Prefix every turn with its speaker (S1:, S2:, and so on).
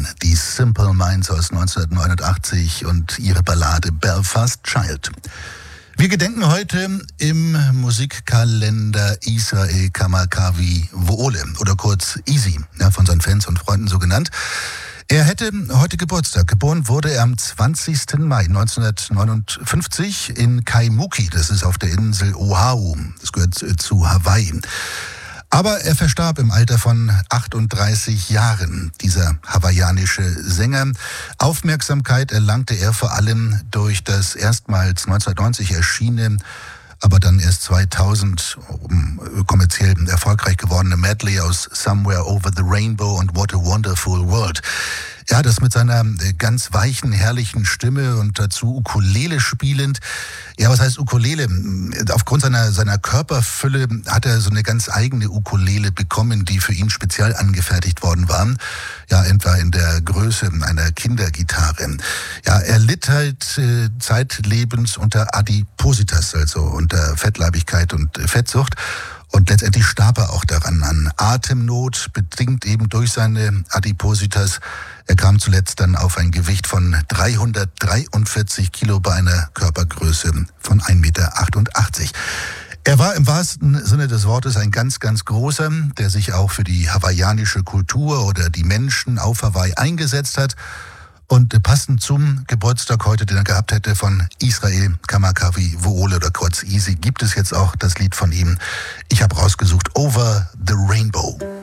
S1: die Simple Minds aus 1989 und ihre Ballade Belfast Child. Wir gedenken heute im Musikkalender Israel Kamakawi Woole oder kurz Easy, ja, von seinen Fans und Freunden so genannt. Er hätte heute Geburtstag. Geboren wurde er am 20. Mai 1959 in Kaimuki, das ist auf der Insel Oahu, das gehört zu Hawaii. Aber er verstarb im Alter von 38 Jahren, dieser hawaiianische Sänger. Aufmerksamkeit erlangte er vor allem durch das erstmals 1990 erschienene, aber dann erst 2000 kommerziell erfolgreich gewordene Medley aus Somewhere Over the Rainbow und What a Wonderful World. Ja, das mit seiner ganz weichen, herrlichen Stimme und dazu Ukulele spielend. Ja, was heißt Ukulele? Aufgrund seiner Körperfülle hat er so eine ganz eigene Ukulele bekommen, die für ihn speziell angefertigt worden war. Ja, etwa in der Größe einer Kindergitarre. Ja, er litt halt zeitlebens unter Adipositas, also unter Fettleibigkeit und Fettsucht. Und letztendlich starb er auch daran an Atemnot, bedingt eben durch seine Adipositas. Er kam zuletzt dann auf ein Gewicht von 343 Kilo bei einer Körpergröße von 1,88 Meter. Er war im wahrsten Sinne des Wortes ein ganz, ganz großer, der sich auch für die hawaiianische Kultur oder die Menschen auf Hawaii eingesetzt hat. Und passend zum Geburtstag heute, den er gehabt hätte, von Israel Kamakawi Woole oder kurz Easy, gibt es jetzt auch das Lied von ihm. Ich habe rausgesucht, Over the Rainbow.